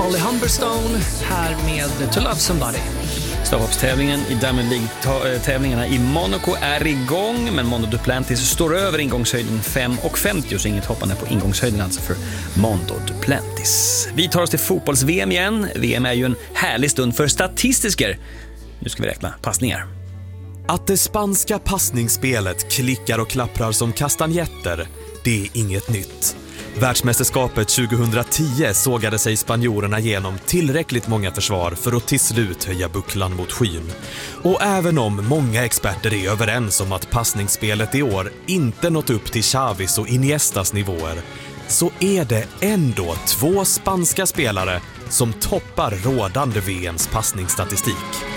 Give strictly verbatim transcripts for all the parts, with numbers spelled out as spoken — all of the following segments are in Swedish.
Holly Humberstone här med To Love Somebody. Stavhoppstävlingen i Diamond League-tävlingarna i Monaco är igång, men Mondo Duplantis står över ingångshöjden fem komma femtio, så inget hoppande på ingångshöjden alltså för Mondo Duplantis. Vi tar oss till fotbolls-V M igen. V M är ju en härlig stund för statistiker. Nu ska vi räkna passningar. Att det spanska passningsspelet klickar och klapprar som kastanjetter, det är inget nytt. Världsmästerskapet tjugohundratio sågade sig spanjorerna genom tillräckligt många försvar för att till slut höja bucklan mot skyn. Och även om många experter är överens om att passningsspelet i år inte nått upp till Xavis och Iniestas nivåer, så är det ändå två spanska spelare som toppar rådande V M:s passningsstatistik.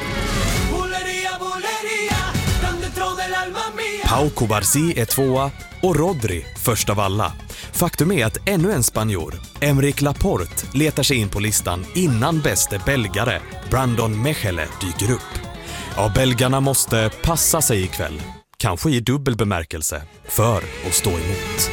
Pau Cubarsí är tvåa och Rodri först av alla. Faktum är att ännu en spanjor, Emeric Laporte, letar sig in på listan innan bäste belgare Brandon Mechele dyker upp. Ja, belgarna måste passa sig ikväll, kanske i dubbel bemärkelse, för att stå emot.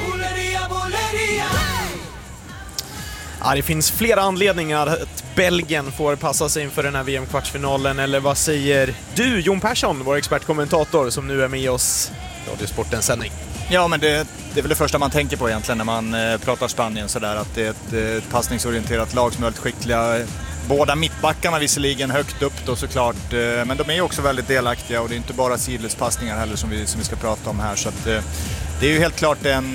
Ja, det finns flera anledningar att Belgien får passa sig inför den här V M-kvartsfinalen. Eller vad säger du, Jon Persson, vår expertkommentator som nu är med oss i Radiosportens sändning? Ja, men det, det är väl det första man tänker på egentligen när man eh, pratar Spanien sådär, att det är ett, ett passningsorienterat lag som är väldigt skickliga. Båda mittbackarna visserligen högt upp då såklart, eh, men de är ju också väldigt delaktiga, och det är inte bara sidledspassningar heller som vi, som vi ska prata om här, så att eh, det är ju helt klart en,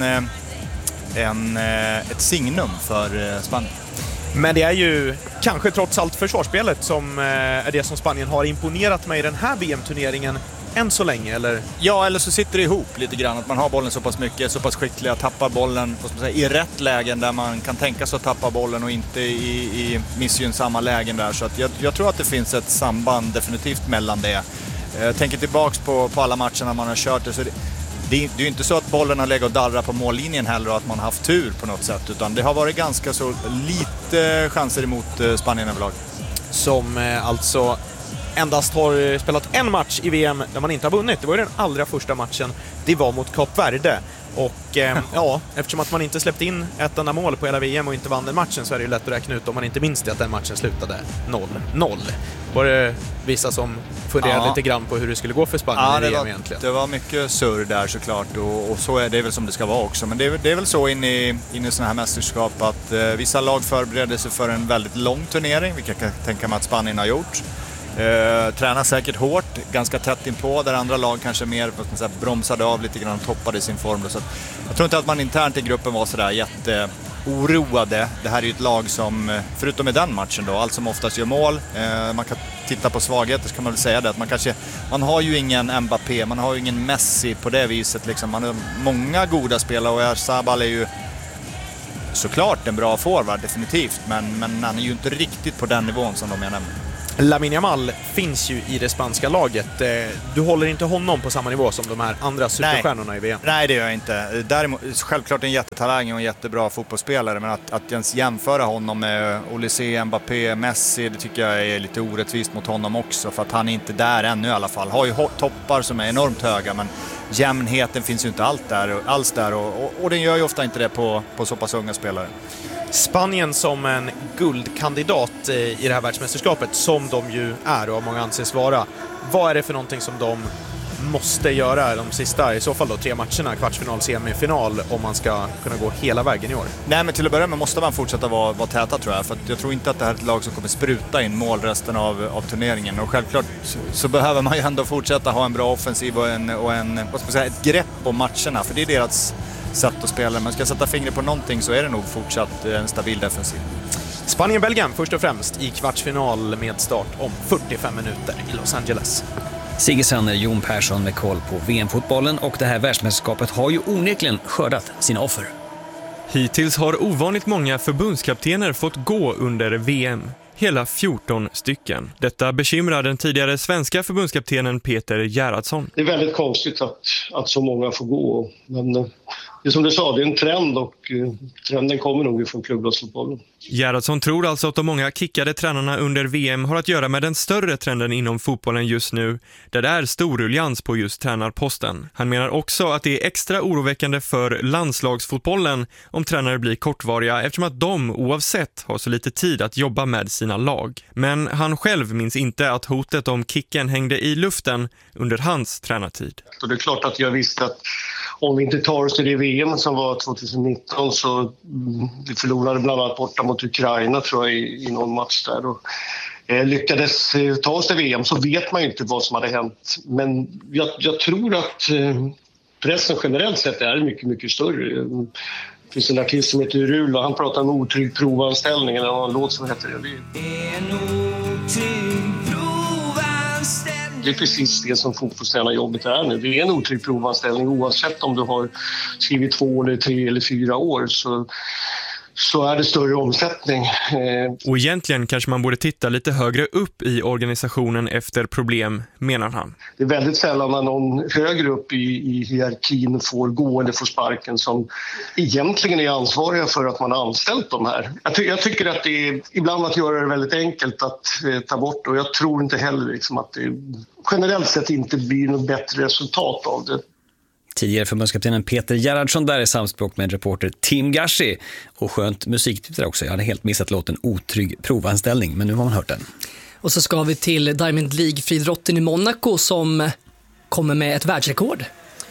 en, ett signum för eh, Spanien. Men det är ju kanske trots allt försvarsspelet som eh, är det som Spanien har imponerat mig i den här V M-turneringen än så länge, eller? Ja, eller så sitter det ihop lite grann, att man har bollen så pass mycket, så pass skickliga, tappar bollen vad ska man säga, i rätt lägen där man kan tänka sig att tappa bollen och inte i, i missgynnsamma lägen där, så att jag, jag tror att det finns ett samband definitivt mellan det. Jag tänker tillbaks på, på alla matcherna man har kört det, så det, det, det är ju inte så att bollen har legat och darrat på mållinjen heller och att man har haft tur på något sätt, utan det har varit ganska så lite chanser emot Spanien överlag. Som eh, alltså endast har spelat en match i V M där man inte har vunnit. Det var ju den allra första matchen. Det var mot Kap Verde. Och eh, ja, eftersom att man inte släppte in ett enda mål på hela V M och inte vann den matchen, så är det ju lätt att räkna ut om man inte minns det att den matchen slutade noll noll. Var det vissa som funderade ja. lite grann på hur det skulle gå för Spanien ja, i V M var, egentligen? Det var mycket surr där såklart, och, och så är det väl som det ska vara också. Men det är, det är väl så in i, in i sådana här mästerskap att eh, vissa lag förbereder sig för en väldigt lång turnering, vilket jag kan tänka mig att Spanien har gjort. Uh, tränar säkert hårt, ganska tätt inpå, där andra lag kanske mer säga, bromsade av lite grann och toppade sin form. Så att, jag tror inte att man internt i gruppen var sådär jätteoroade. Det här är ju ett lag som, förutom i den matchen då, allt som oftast gör mål. Uh, man kan titta på svagheter, så kan man väl säga det, att man kanske, man har ju ingen Mbappé, man har ju ingen Messi på det viset liksom. Man har många goda spelare, och Oyarzabal är ju såklart en bra forward definitivt, men, men han är ju inte riktigt på den nivån som de jag nämnde. Lamine Yamal finns ju i det spanska laget. Du håller inte honom på samma nivå som de här andra superstjärnorna Nej. i V M? Nej, det gör jag inte. Däremot, självklart en jättetalang och en jättebra fotbollsspelare, men att, att ens jämföra honom med Olise, Mbappé, Messi, det tycker jag är lite orättvist mot honom också, för att han är inte där ännu i alla fall. Har ju toppar som är enormt höga, men jämnheten finns ju inte allt där, alls där, och, och, och den gör ju ofta inte det på, på så pass unga spelare. Spanien som en guldkandidat i det här världsmästerskapet, som de ju är och många anses vara. Vad är det för någonting som de måste göra de sista, i så fall då, tre matcherna, kvartsfinal, semifinal, om man ska kunna gå hela vägen i år? Nej, men till att börja med måste man fortsätta vara, vara täta, tror jag. För att jag tror inte att det här är ett lag som kommer spruta in mål resten av, av turneringen. Och självklart så, så behöver man ju ändå fortsätta ha en bra offensiv och, en, och en, vad ska man säga, ett grepp om matcherna. För det är deras sätt att spela. Men ska jag sätta fingret på någonting, så är det nog fortsatt en stabil defensiv. Spanien-Belgien först och främst i kvartsfinal med start om fyrtiofem minuter i Los Angeles. Sigge Sander, Jon Persson med koll på V M-fotbollen, och det här världsmästerskapet har ju onekligen skördat sina offer. Hittills har ovanligt många förbundskaptener fått gå under V M. Hela fjorton stycken. Detta bekymrar den tidigare svenska förbundskaptenen Peter Gerhardsson. Det är väldigt konstigt att, att så många får gå, men det är som du sa, det är en trend och trenden kommer nog från klubblagsfotbollen. Gerhardsson tror alltså att de många kickade tränarna under V M har att göra med den större trenden inom fotbollen just nu, där det är stor ruljans på just tränarposten. Han menar också att det är extra oroväckande för landslagsfotbollen om tränare blir kortvariga eftersom att de oavsett har så lite tid att jobba med sina lag. Men han själv minns inte att hotet om kicken hängde i luften under hans tränartid. Och det är klart att jag visste att om vi inte tar oss till det V M som var tjugonitton så mm, vi förlorade bland annat borta mot Ukraina tror jag i, i någon match där och eh, lyckades eh, ta oss till V M så vet man ju inte vad som hade hänt. Men jag, jag tror att eh, pressen generellt sett är mycket, mycket större. Det finns en artist som heter Rul och han pratar om otrygg provanställning eller någon låt som heter det. Det är precis det som fotbollstränarjobbet är nu. Det är en otrygg provanställning oavsett om du har skrivit två eller tre eller fyra år så, så är det större omsättning. Och egentligen kanske man borde titta lite högre upp i organisationen efter problem, menar han. Det är väldigt sällan när någon högre upp i, i hierarkin får gå eller får sparken som egentligen är ansvariga för att man har anställt de här. Jag, ty- jag tycker att det är ibland att göra det väldigt enkelt att eh, ta bort och jag tror inte heller liksom, att det generellt sett inte blir något bättre resultat av det. Tidigare förbundskaptenen Peter Gerhardsson där i samspråk med reporter Tim Gashi. Och skönt musiktips där också. Jag hade helt missat låten Otrygg provanställning, men nu har man hört den. Och så ska vi till Diamond League-friidrotten i Monaco som kommer med ett världsrekord.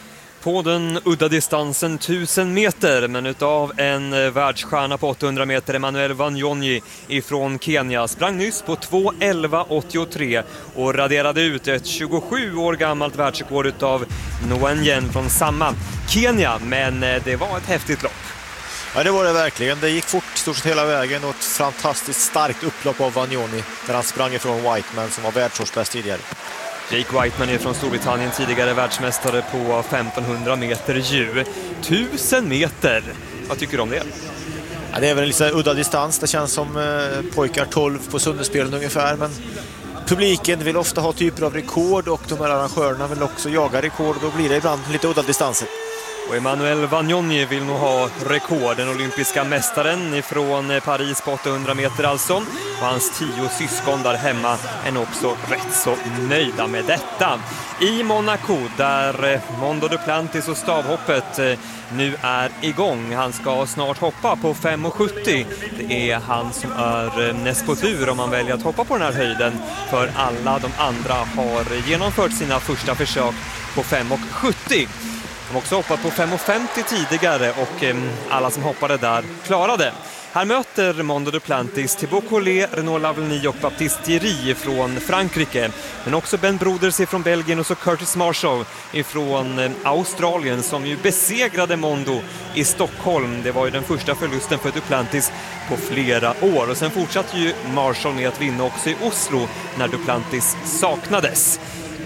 På den udda distansen tusen meter, men utav en världsstjärna på åttahundra meter, Emmanuel Wanyonyi ifrån Kenya, sprang nyss på två elva åttiotre och raderade ut ett tjugosju år gammalt världsrekord utav Nguyen från samma Kenya, men det var ett häftigt lopp. Ja, det var det verkligen. Det gick fort stort sett hela vägen och ett fantastiskt starkt upplopp av Wanyonyi där han sprang ifrån Whiteman som var världsårsbäst tidigare. Jake Whiteman är från Storbritannien, tidigare världsmästare på femtonhundra meter ju. Tusen meter! Vad tycker du om det? Ja, det är väl en lite udda distans. Det känns som eh, pojkar tolv på Sundespelen ungefär. Men publiken vill ofta ha typer av rekord och de här arrangörerna vill också jaga rekord. Då blir det ibland lite udda distanser. Och Emmanuel Wanyonyi vill nog ha rekord, den olympiska mästaren ifrån Paris på åttahundra meter alltså. Och hans tio syskon där hemma är också rätt så nöjda med detta. I Monaco där Mondo Duplantis och stavhoppet nu är igång. Han ska snart hoppa på fem sjuttio. Det är han som är näst på tur om man väljer att hoppa på den här höjden. För alla de andra har genomfört sina första försök på fem sjuttio. De har också hoppat på fem femtio tidigare och eh, alla som hoppade där klarade. Här möter Mondo Duplantis Thibaut Collet, Renaud Lavigny och Baptiste Thierry från Frankrike. Men också Ben Broders från Belgien och så Curtis Marshall från eh, Australien som ju besegrade Mondo i Stockholm. Det var ju den första förlusten för Duplantis på flera år. Och sen fortsatte ju Marshall med att vinna också i Oslo när Duplantis saknades.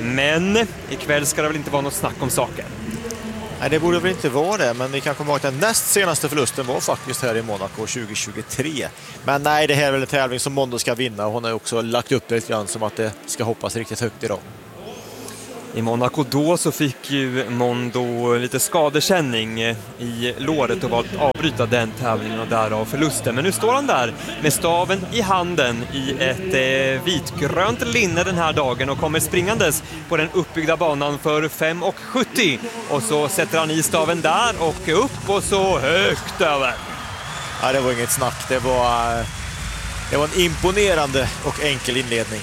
Men ikväll ska det väl inte vara något snack om saken. Nej, det borde väl inte vara det, men vi kan komma ihåg att den näst senaste förlusten var faktiskt här i Monaco tjugo tjugotre. Men nej, det här är väl en tävling som Mondo ska vinna och hon har också lagt upp det lite grann som att det ska hoppas riktigt högt idag. I Monaco då så fick ju Mondo lite skadekänning i låret och valt att avbryta den tävlingen och därav förlusten. Men nu står han där med staven i handen i ett eh, vitgrönt linne den här dagen och kommer springandes på den uppbyggda banan för fem sjuttio. Och så sätter han i staven där och upp och så högt över. Ja, det var inget snack. Det var, det var en imponerande och enkel inledning.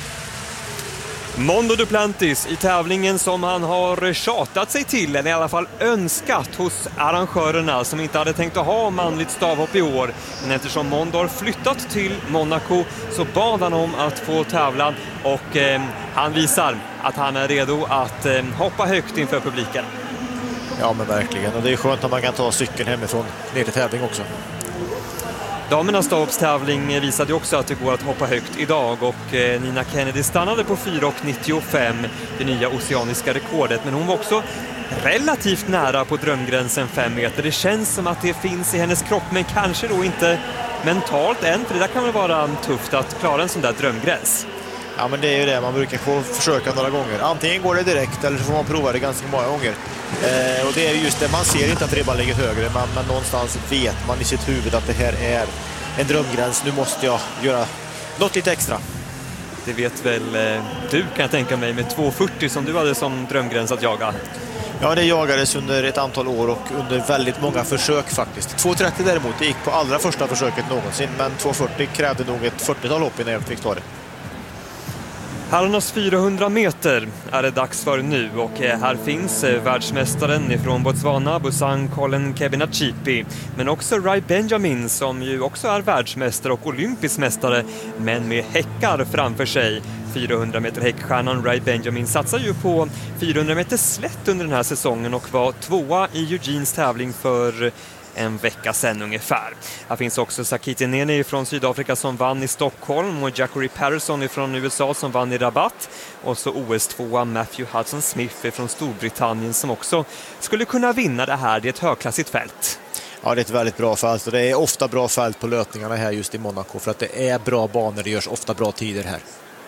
Mondo Duplantis i tävlingen som han har tjatat sig till, eller i alla fall önskat hos arrangörerna som inte hade tänkt att ha manligt stavhopp i år. Men eftersom Mondo har flyttat till Monaco så bad han om att få tävla och eh, han visar att han är redo att eh, hoppa högt inför publiken. Ja, men verkligen. Och det är skönt att man kan ta cykeln hemifrån ner till tävling också. Damernas stavhoppstävling visade också att det går att hoppa högt idag och eh, Nina Kennedy stannade på fyra nittiofem, det nya oceaniska rekordet. Men hon var också relativt nära på drömgränsen fem meter. Det känns som att det finns i hennes kropp, men kanske då inte mentalt än, för det där kan väl vara tufft att klara en sån där drömgräns. Ja, men det är ju det. Man brukar få försöka några gånger. Antingen går det direkt eller så får man prova det ganska många gånger. Eh, och det är just det, man ser inte att ribban ligger högre, men, men någonstans vet man i sitt huvud att det här är en drömgräns. Nu måste jag göra något lite extra. Det vet väl eh, du, kan jag tänka mig, med två fyrtio som du hade som drömgräns att jaga. Ja, det jagades under ett antal år och under väldigt många försök faktiskt. två trettio däremot, det gick på allra första försöket någonsin, men två fyrtio krävde nog ett fyrtiotal hopp innan jag fick ta det. Herrarnas fyrahundra meter är det dags för nu och här finns världsmästaren från Botswana, Busang Colin Kebinachipi, men också Rai Benjamin som ju också är världsmästare och olympisk mästare, men med häckar framför sig. fyrahundra meter häckstjärnan Rai Benjamin satsar ju på fyrahundra meter slätt under den här säsongen och var tvåa i Eugenes tävling för en vecka sedan ungefär. Här finns också Sakiti Nene från Sydafrika som vann i Stockholm och Jackery Patterson från U S A som vann i Rabat. Och så O S tvåa Matthew Hudson Smith från Storbritannien som också skulle kunna vinna det här. Det är ett högklassigt fält. Ja, det är ett väldigt bra fält och det är ofta bra fält på löpningarna här just i Monaco för att det är bra banor, det görs ofta bra tider här.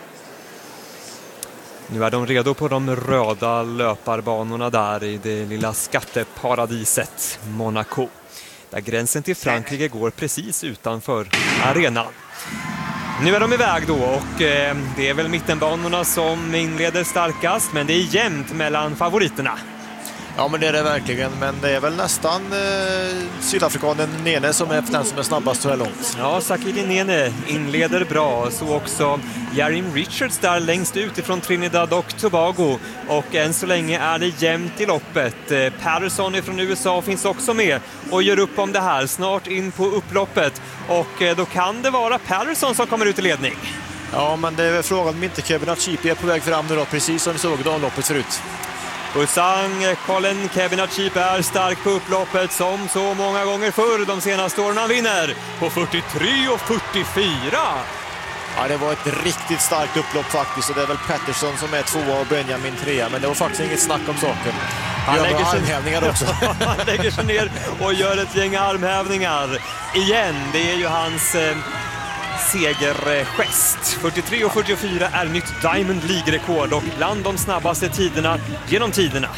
Nu är de redo på de röda löparbanorna där i det lilla skatteparadiset Monaco. Där gränsen till Frankrike går precis utanför arenan. Nu är de iväg då och eh, det är väl mittenbanorna som inleder starkast, men det är jämnt mellan favoriterna. Ja, men det är det verkligen, men det är väl nästan eh, sydafrikanen Nene som är den som är snabbast så här långt. Ja, Sakiti Nene inleder bra, så också Jarim Richards där längst ut ifrån Trinidad och Tobago, och än så länge är det jämnt i loppet. eh, Patterson från U S A finns också med och gör upp om det här snart in på upploppet, och eh, då kan det vara Patterson som kommer ut i ledning. Ja, men det är frågan om inte Kebinachipi är på väg fram nu då, precis som vi såg damloppet förut. Busang Colin Kebinachipi är stark på upploppet som så många gånger förr de senaste åren. Han vinner på fyrtiotre och fyrtiofyra. Ja, det var ett riktigt starkt upplopp faktiskt, och det är väl Patterson som är tvåa och Benjamin trea, men det var faktiskt inget snack om saken. Han lägger, sig... armhävningar också. Han lägger sig ner och gör ett gäng armhävningar igen. Det är ju hans eh, segergest. fyrtiotre och fyrtiofyra är nytt Diamond League-rekord och bland de snabbaste tiderna genom tiderna.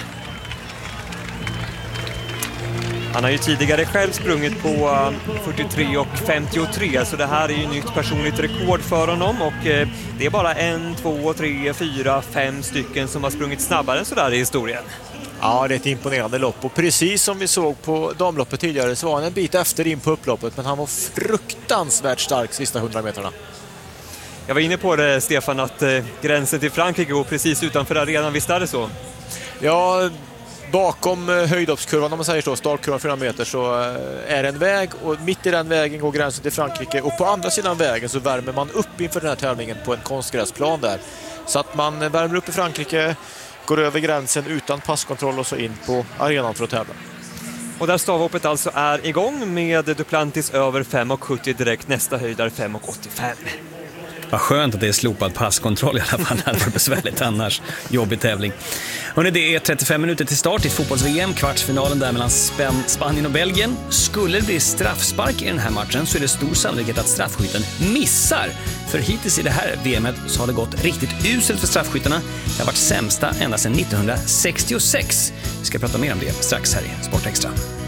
Han har ju tidigare själv sprungit på fyrtiotre och femtiotre, så det här är ju nytt personligt rekord för honom, och det är bara en, två, tre, fyra, fem stycken som har sprungit snabbare än sådär i historien. Ja, det är ett imponerande lopp, och precis som vi såg på damloppet tidigare så var han en bit efter in på upploppet, men han var fruktansvärt stark sista hundra meterna. Jag var inne på det, Stefan, att eh, gränsen till Frankrike går precis utanför arenan, visst är det så? Ja, bakom höjdhoppskurvan, om man säger så, startkurvan fyra meter, så är det en väg, och mitt i den vägen går gränsen till Frankrike, och på andra sidan vägen så värmer man upp inför den här tävlingen på en konstgräsplan där. Så att man värmer upp i Frankrike, går över gränsen utan passkontroll och så in på arenan för att tävla. Och där stavhoppet alltså är igång med Duplantis över fem komma sjuttio direkt, nästa höjd är fem komma åttiofem. Vad skönt att det är slopad passkontroll i alla fall. Det hade varit besvärligt annars. Jobbig tävling. Hörrni, det är trettiofem minuter till start i fotbolls-V M. Kvartsfinalen där mellan Sp- Spanien och Belgien. Skulle det bli straffspark i den här matchen så är det stor sannolikhet att straffskytten missar. För hittills i det här V M:et så har det gått riktigt uselt för straffskyttarna. Det har varit sämsta ända sedan nittonhundrasextiosex. Vi ska prata mer om det strax här i Sport Extra.